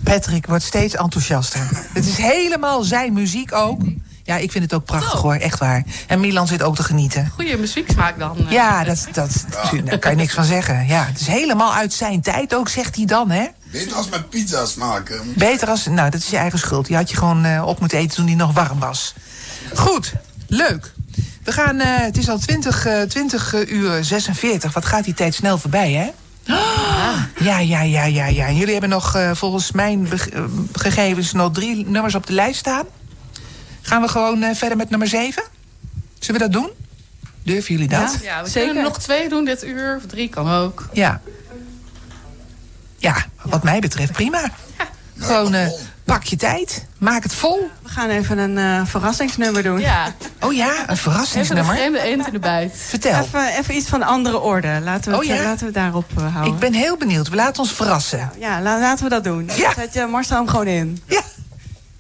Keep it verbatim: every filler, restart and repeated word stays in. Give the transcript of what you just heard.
Patrick wordt steeds enthousiaster. Het is helemaal zijn muziek ook. Ja, ik vind het ook prachtig hoor, echt waar. En Milan zit ook te genieten. Goeie muzieksmaak dan. Uh, ja, dat, dat, ja. Daar kan je niks van zeggen. Ja, het is helemaal uit zijn tijd ook, zegt hij dan, hè? Beter als met pizza's maken. Beter als... Nou, dat is je eigen schuld. Die had je gewoon uh, op moeten eten toen die nog warm was. Goed, leuk. We gaan... Uh, het is al twintig uur zesenveertig. Wat gaat die tijd snel voorbij, hè? Oh, ja, ja, ja, ja, ja. Jullie hebben nog uh, volgens mijn uh, gegevens nog drie nummers op de lijst staan. Gaan we gewoon uh, verder met nummer zeven? Zullen we dat doen? Durven jullie dat? Ja, ja we Zeker. kunnen er nog twee doen dit uur. Of drie kan ook. Ja. Ja, wat mij betreft prima. Ja. Gewoon uh, pak je tijd. Maak het vol. We gaan even een uh, verrassingsnummer doen. Ja. Oh ja, een verrassingsnummer. Even de vreemde eend in de buit. Vertel. Even, even iets van andere orde. Laten we, oh, het, ja? laten we daarop uh, houden. Ik ben heel benieuwd. We laten ons verrassen. Ja, la, laten we dat doen. Ja. Zet je Marcel hem gewoon in. Ja.